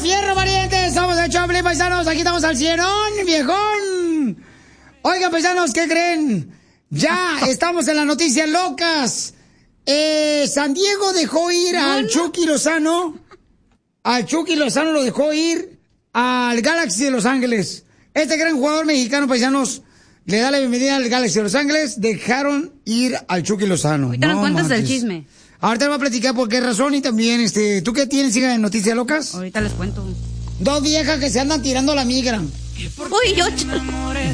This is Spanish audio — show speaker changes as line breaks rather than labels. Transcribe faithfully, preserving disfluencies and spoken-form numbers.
fierro, valientes! Somos el Choplin, paisanos. Aquí estamos al cienón, viejón. Oigan, paisanos, ¿qué creen? Ya estamos en las noticias locas. Eh, San Diego dejó ir no, al no. Chucky Lozano. Al Chucky Lozano lo dejó ir al Galaxy de Los Ángeles. Este gran jugador mexicano, paisanos, le da la bienvenida al Galaxy de Los Ángeles. Dejaron ir al Chucky Lozano.
Ahorita no cuentas el chisme.
Ahorita voy a platicar por qué razón y también, este, ¿tú qué tienes, hija, de noticias locas?
Ahorita les cuento.
Dos viejas que se andan tirando la migra.
Uy, yo...